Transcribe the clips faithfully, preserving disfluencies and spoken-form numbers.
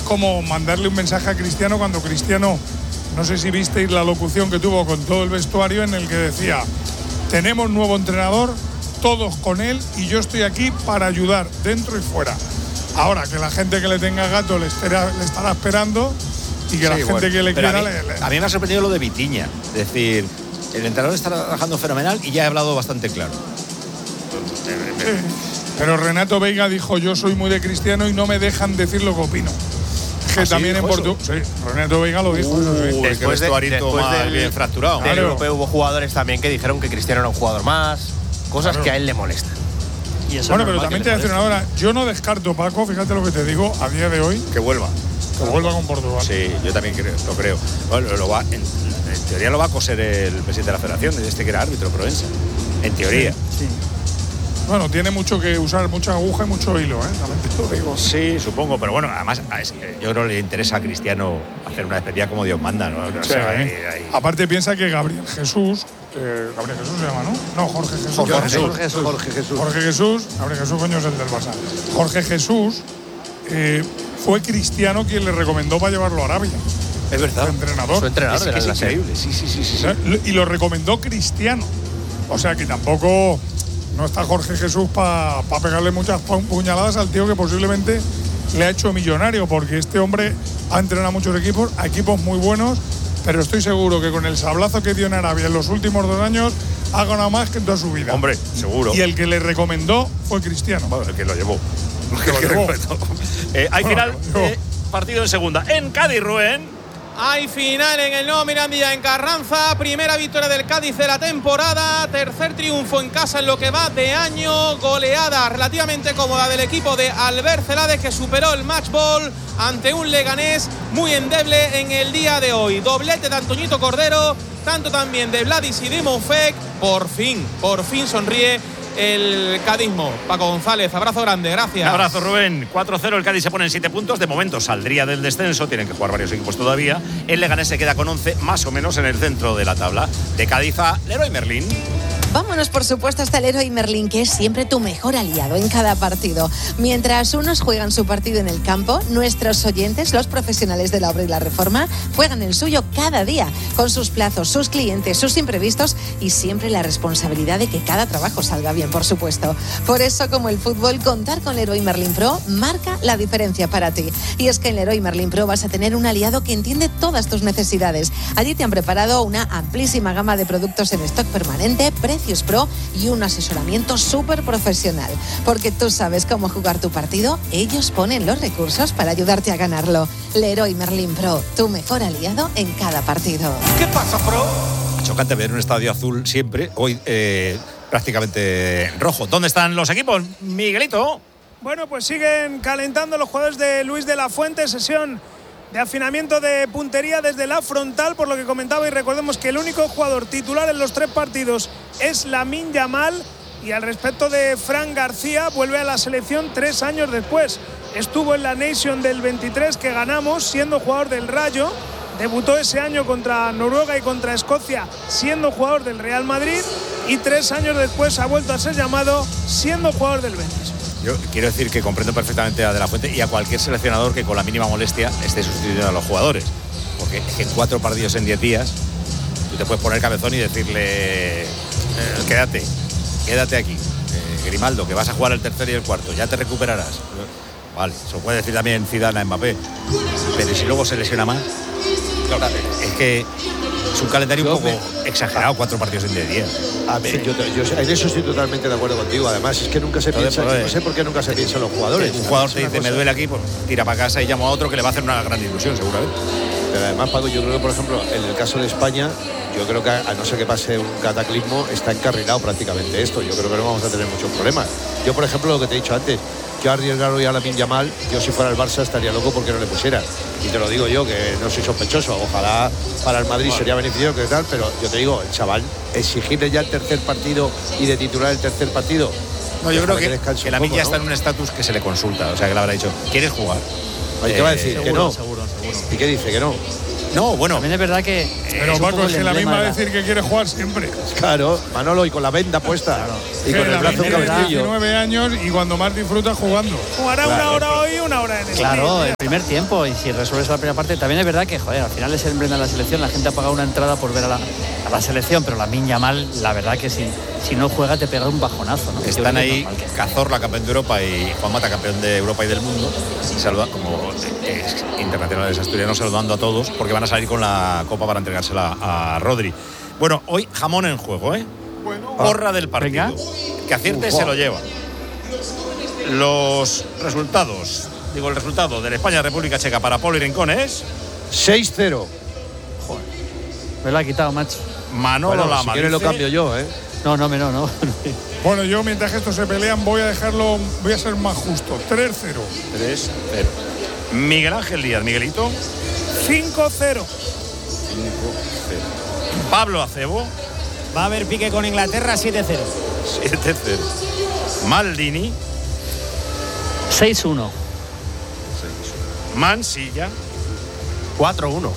como mandarle un mensaje a Cristiano cuando Cristiano, no sé si visteis la locución que tuvo con todo el vestuario en el que decía, tenemos nuevo entrenador, todos con él y yo estoy aquí para ayudar dentro y fuera. Ahora, que la gente que le tenga gato le, espera, le estará esperando y que sí, la gente bueno, que le quiera… A mí, le, le… a mí me ha sorprendido lo de Vitinha. Es decir, el entrenador está trabajando fenomenal y ya he hablado bastante claro. Sí, pero Renato Veiga dijo, yo soy muy de Cristiano y no me dejan decir lo que opino. Que ¿Ah, también sí, en Portugal… Sí, Renato Veiga lo dijo. Uh, eso, sí. Después, de, después del, bien fracturado. Del claro. europeo hubo jugadores también que dijeron que Cristiano era un jugador más, cosas claro. que a él le molestan. Y eso bueno, pero también te voy a decir una hora, yo no descarto, Paco, fíjate lo que te digo, a día de hoy… Que vuelva. Que vuelva con Portugal. Sí, yo también creo, lo creo. Bueno, lo va, en, en teoría lo va a coser el presidente de la federación, este que era árbitro, Proensa. En teoría. Sí, sí. Bueno, tiene mucho que usar, mucha aguja y mucho hilo, ¿eh? También te lo digo. Sí, supongo, pero bueno, además yo creo que le interesa a Cristiano hacer una despedida como Dios manda, ¿no? O sí, sea, ahí, ahí, ahí. Aparte piensa que Gabriel Jesús, eh, Gabriel Jesús se llama, ¿no? No, Jorge Jesús. Jorge, Jorge, Jesús. Jesús. Jorge Jesús. Jorge Jesús, Gabriel Jesús, coño, es el del Barça. Jorge Jesús eh, fue Cristiano quien le recomendó para llevarlo a Arabia. Es verdad. Su entrenador. Su entrenador es, es increíble, sí, sí, sí, sí, sí. Y lo recomendó Cristiano. O sea que tampoco… No está Jorge Jesús para pa pegarle muchas puñaladas al tío que posiblemente le ha hecho millonario, porque este hombre ha entrenado a muchos equipos, a equipos muy buenos, pero estoy seguro que con el sablazo que dio en Arabia en los últimos dos años ha ganado más que en toda su vida. Hombre, seguro. Y el que le recomendó fue Cristiano. Bueno, el que lo llevó. El que lo llevó. eh, hay final, eh, partido en segunda. En Cádiz, Rubén. Hay final en el Nuevo Mirandilla en Carranza, primera victoria del Cádiz de la temporada, tercer triunfo en casa en lo que va de año, goleada relativamente cómoda del equipo de Albert Celades que superó el match ball ante un Leganés muy endeble en el día de hoy. Doblete de Antoñito Cordero, tanto también de Vladis y de Moufek. Por fin, por fin sonríe el cadismo. Paco González, abrazo grande, gracias. Un abrazo, Rubén. cuatro cero, el Cádiz se pone en siete puntos. De momento saldría del descenso, tienen que jugar varios equipos todavía. El Leganés se queda con once, más o menos en el centro de la tabla. De Cádiz a Leroy Merlin. Vámonos, por supuesto, hasta el Leroy Merlin, que es siempre tu mejor aliado en cada partido. Mientras unos juegan su partido en el campo, nuestros oyentes, los profesionales de la obra y la reforma, juegan el suyo cada día, con sus plazos, sus clientes, sus imprevistos y siempre la responsabilidad de que cada trabajo salga bien, por supuesto. Por eso, como el fútbol, contar con Leroy Merlin Pro marca la diferencia para ti. Y es que en Leroy Merlin Pro vas a tener un aliado que entiende todas tus necesidades. Allí te han preparado una amplísima gama de productos en stock permanente, precios pro y un asesoramiento súper profesional. Porque tú sabes cómo jugar tu partido, ellos ponen los recursos para ayudarte a ganarlo. Leroy Merlin Pro, tu mejor aliado en cada partido. ¿Qué pasa, Pro? Chocante ver un estadio azul siempre, hoy eh, prácticamente rojo. ¿Dónde están los equipos, Miguelito? Bueno, pues siguen calentando los jugadores de Luis de la Fuente, sesión de afinamiento de puntería desde la frontal, por lo que comentaba, y recordemos que el único jugador titular en los tres partidos es Lamine Yamal, y al respecto de Fran García, vuelve a la selección tres años después. Estuvo en la Nation del veintitrés que ganamos siendo jugador del Rayo, debutó ese año contra Noruega y contra Escocia siendo jugador del Real Madrid, y tres años después ha vuelto a ser llamado siendo jugador del Betis. Yo quiero decir que comprendo perfectamente a De la Fuente y a cualquier seleccionador que con la mínima molestia esté sustituyendo a los jugadores. Porque es que en cuatro partidos en diez días tú te puedes poner cabezón y decirle eh, quédate, quédate aquí. Eh, Grimaldo, que vas a jugar el tercero y el cuarto, ya te recuperarás. Vale, eso puede decir también Zidane a Mbappé. Pero si luego se lesiona más, es que es un calendario un poco exagerado, cuatro partidos en diez días. A ver, yo, yo en eso estoy totalmente de acuerdo contigo. Además, es que nunca se piensa, pues, no sé por qué nunca se piensa en los jugadores. Un jugador te dice, me duele aquí, pues tira para casa y llamo a otro que le va a hacer una gran ilusión, seguramente. Pero además, Paco, yo creo que, por ejemplo, en el caso de España, yo creo que a no ser que pase un cataclismo, está encarrilado prácticamente esto. Yo creo que no vamos a tener muchos problemas. Yo, por ejemplo, lo que te he dicho antes, yo arriesgar hoy a Lamine Yamal, yo si fuera el Barça estaría loco porque no le pusiera. Y te lo digo yo, que no soy sospechoso. Ojalá para el Madrid bueno. sería beneficioso que tal, pero yo te digo, el chaval, exigirle ya el tercer partido y de titular el tercer partido. No, yo creo que, que, que Lamine ya ¿no? está en un estatus que se le consulta. O sea, que le habrá dicho, ¿quieres jugar? Ahí eh, te va a decir seguro, que no. Seguro, seguro. ¿Y qué dice? Que no. No, bueno. También es verdad que. Pero es Paco, es que Lamine va a la... decir que quiere jugar siempre. Claro, Manolo, y con la venda puesta. Claro. Y que con el brazo tiene diecinueve años y cuando más disfruta jugando. Jugará claro, una hora hoy y una hora en el Claro, el primer tiempo, y si resuelves la primera parte, también es verdad que, joder, al final es el emblema de la selección, la gente ha pagado una entrada por ver a la, a la selección, pero Lamine Yamal, la verdad que si, si no juega te pega un bajonazo, ¿no? Están ahí Cazorla, campeón de Europa, y Juan Mata, campeón de Europa y del mundo, y saluda, como es, internacionales asturianos, saludando a todos, porque van a salir con la copa para entregársela a Rodri. Bueno, hoy jamón en juego, ¿eh? Bueno, porra del partido. Venga. Que acierte se lo lleva. Los resultados, digo el resultado de la España-República Checa para Poli Rincón es seis cero. Joder, me lo ha quitado, macho. Manolo bueno, Lama. Si quieres lo cambio yo, ¿eh? No, no, no, no. Bueno, yo mientras que estos se pelean voy a dejarlo, voy a ser más justo. tres cero. tres cero. Miguel Ángel Díaz, Miguelito. cinco cero. cinco cero. Pablo Acebo. Va a haber pique con Inglaterra, siete cero. siete cero. Maldini. seis uno. Mansilla. cuatro uno.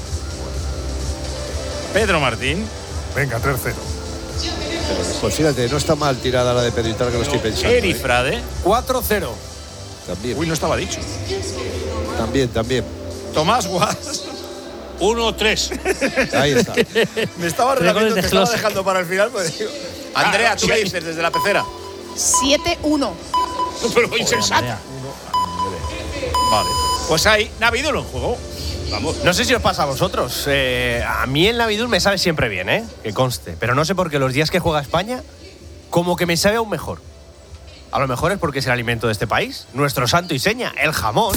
Pedro Martín. Venga, tres cero. Pues fíjate, no está mal tirada la de Pedritar, que lo estoy pensando. Eri ¿eh? Frade. cuatro cero. También. Uy, no estaba dicho. También, también. Tomás Guas. uno tres. Ahí está. Me estaba relajando, te estaba dejando para el final. Pues, digo. Andrea, ah, ¿tú qué dices desde la pecera? siete uno. Pero insensato. Vale. Pues hay Navidul en juego. Vamos. No sé si os pasa a vosotros. Eh, a mí el Navidul me sabe siempre bien, ¿eh? Que conste. Pero no sé por qué los días que juega España, como que me sabe aún mejor. A lo mejor es porque es el alimento de este país. Nuestro santo y seña, el jamón.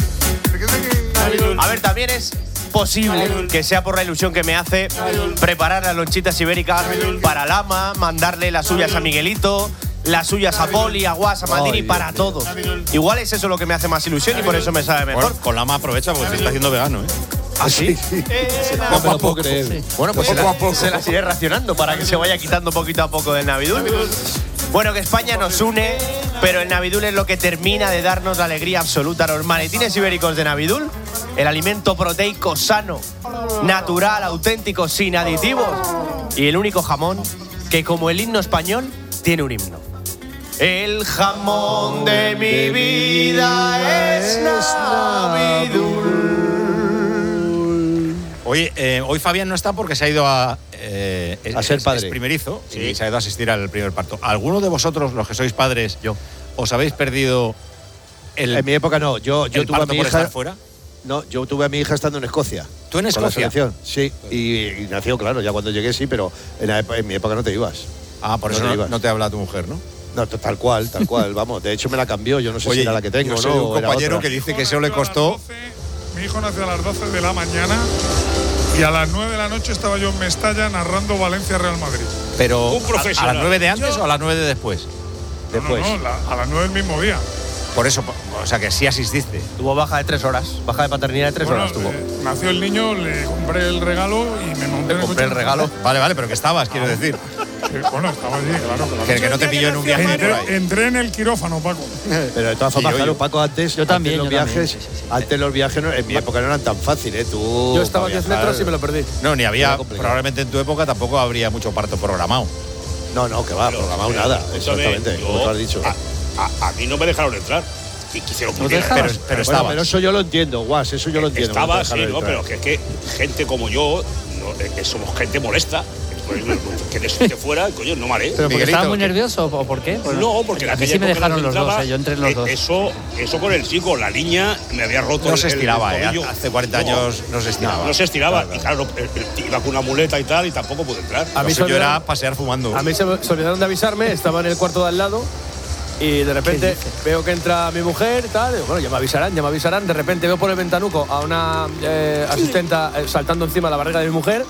A ver, también es posible que sea por la ilusión que me hace preparar las lonchitas ibéricas para Lama, mandarle las suyas a Miguelito, las suyas a Poli, a Guas, a Maldini, oh, para todos. Igual es eso lo que me hace más ilusión y por eso me sabe mejor. Bueno, con Lama aprovecha porque se está haciendo vegano, ¿eh? ¿Ah, sí? Eh, no me lo puedo creer. Sí. Bueno, pues poco se, la, a poco. se las iré racionando para que se vaya quitando poquito a poco del Navidul. Bueno, que España nos une, pero el Navidul es lo que termina de darnos la alegría absoluta. Los maletines ibéricos de Navidul, el alimento proteico sano, natural, auténtico, sin aditivos, y el único jamón que, como el himno español, tiene un himno. El jamón de mi vida es Navidul. Oye, eh, hoy Fabián no está porque se ha ido a, eh, a es, ser padre. Es primerizo, sí. Y se ha ido a asistir al primer parto. ¿Alguno de vosotros, los que sois padres, yo, os habéis perdido el En mi época no, yo, yo el tuve a parto mi por hija estar fuera? No, yo tuve a mi hija estando en Escocia. ¿Tú en Escocia? Con la selección, sí. Y, y nació, claro, ya cuando llegué sí, pero en, la, en mi época no te ibas. Ah, por no eso te no, no te habla tu mujer, ¿no? No, tal cual, tal cual, vamos. De hecho me la cambió, yo no sé Oye, si era la que tengo, yo soy ¿no? un compañero que dice que eso le costó. Mi hijo nació a las doce de la mañana y a las nueve de la noche estaba yo en Mestalla narrando Valencia-Real Madrid. Pero un profesional. ¿A, a las nueve de antes yo, o a las nueve de después? No, Después. No, no, la, a las nueve del mismo día. Por eso, o sea que sí asististe. Tuvo baja de tres horas, baja de paternidad de tres bueno, horas tuvo. Eh, nació el niño, le compré el regalo y me monté en el compré el regalo. Vale, vale, pero que estabas, quiero decir. Sí, bueno, estaba allí, claro. claro. Que, que no te pilló en un viaje. Entré, entré en el quirófano, Paco. Pero de todas formas, Sí, claro, yo, Paco, antes, yo también, antes los yo viajes, también, sí, sí, sí. antes los viajes no, en mi época no eran tan fáciles, ¿eh? Tú Yo estaba a diez metros y me lo perdí. No, ni había, probablemente en tu época tampoco habría mucho parto programado. No, no, que va, Pero, programado pero, nada, escúchame, exactamente, yo- como tú has dicho. A, a- a mí no me dejaron entrar. Y quisieron que ¿No te pudiera. dejaron? Pero, pero Bueno, estabas. pero eso yo lo entiendo, Guas, eso yo lo entiendo. Estaba, no te sí, dejaron no, entrar. pero que es que gente como yo, no, eh, que somos gente molesta, que de eso te fuera, coño, no mare. ¿Pero porque Miguelito, estaba muy ¿qué? nervioso o por qué? Pues No, porque a en mí aquella sí me época dejaron no los dos, entraba, eh, yo entre los eh, dos. Eso, eso con el chico, la niña me había roto No el- se el- estiraba, el ¿eh? tobillo. Hace cuarenta No, años no se estiraba. No se estiraba. Claro, Y claro, el- el- iba con una muleta y tal, y tampoco pude entrar. A Lo mí suyo se era olvidaron- pasear fumando. A mí se, se olvidaron de avisarme, estaba en el cuarto de al lado y de repente veo que entra mi mujer y tal. Digo, bueno, ya me avisarán, ya me avisarán. De repente veo por el ventanuco a una eh, asistenta eh, saltando encima de la barriga de mi mujer.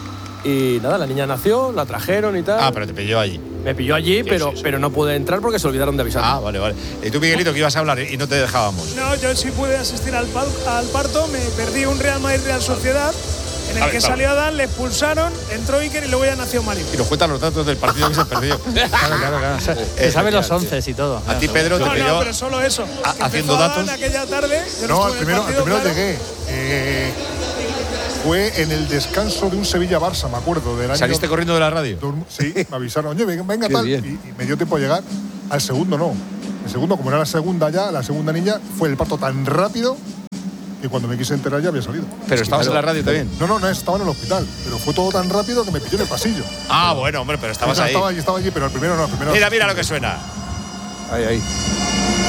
Y nada, la niña nació, la trajeron y tal. Ah, pero te pilló allí. Me pilló allí, Sí, pero, sí, sí. pero no pude entrar porque se olvidaron de avisarme. Ah, vale, vale. Y tú, Miguelito, que ibas a hablar y no te dejábamos. No, yo sí pude asistir al, pal- al parto, me perdí un Real Madrid-Real Sociedad, en el Vale, que vale. salió Adán, le expulsaron, entró Iker y luego ya nació Mario. Y nos cuentan los datos del partido que se perdió. Claro, claro, claro. Se saben los once y todo. A ti, Pedro, te No, pilló. no, pero solo eso. a- Que haciendo empezó datos. Adán aquella tarde, yo No, estuve al en el primero, al partido, primero claro. llegué. Eh, fue en el descanso de un Sevilla-Barça, me acuerdo, del año. ¿Saliste corriendo de la radio? Dorm- Sí, me avisaron, oye, venga, venga Qué tal. bien. Y, y me dio tiempo a llegar. Al segundo no. El segundo, como era la segunda ya, la segunda niña, fue el parto tan rápido que cuando me quise enterar ya había salido. ¿Pero estabas en la radio también? No, no, no, estaba en el hospital. Pero fue todo tan rápido que me pilló en el pasillo. Ah, bueno, hombre, pero estabas o sea, ahí. Estaba allí, estaba allí, pero el primero no. El primero Mira, mira lo que suena. Ahí, ahí.